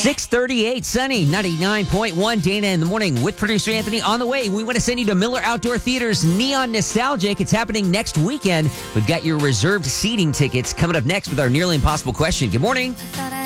6:38, sunny, 99.1, Dana in the morning with producer Anthony on the way. We want to send you to Miller Outdoor Theater's Neon Nostalgic. It's happening next weekend. We've got your reserved seating tickets coming up next with our nearly impossible question. Good morning.